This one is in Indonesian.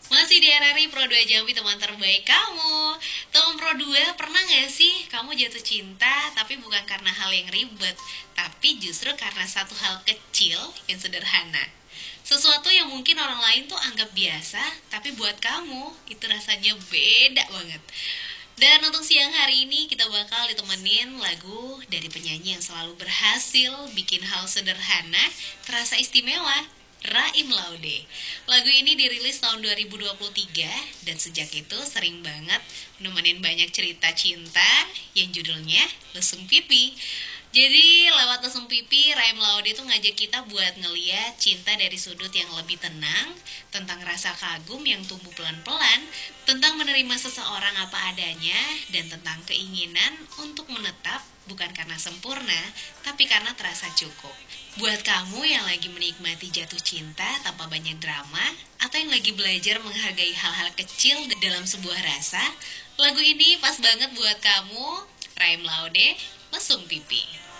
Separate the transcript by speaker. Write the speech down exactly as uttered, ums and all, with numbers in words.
Speaker 1: Masih di R R I Pro dua Jambi, teman terbaik kamu. Teman Pro dua, pernah gak sih kamu jatuh cinta tapi bukan karena hal yang ribet, tapi justru karena satu hal kecil yang sederhana. Sesuatu yang mungkin orang lain tuh anggap biasa, tapi buat kamu itu rasanya beda banget. Dan untuk siang hari ini kita bakal ditemenin lagu dari penyanyi yang selalu berhasil bikin hal sederhana terasa istimewa, Raim Laude. Lagu ini dirilis tahun dua ribu dua puluh tiga dan sejak itu sering banget nemenin banyak cerita cinta yang judulnya Lesung Pipi. Jadi lewat Lesung Pipi, Raim Laude tuh ngajak kita buat ngeliat cinta dari sudut yang lebih tenang, tentang rasa kagum yang tumbuh pelan-pelan, tentang menerima seseorang apa adanya, dan tentang keinginan untuk menetap bukan karena sempurna, tapi karena terasa cukup. Buat kamu yang lagi menikmati jatuh cinta tanpa banyak drama, atau yang lagi belajar menghargai hal-hal kecil dalam sebuah rasa, lagu ini pas banget buat kamu. Raim Laude, Lesung Pipi.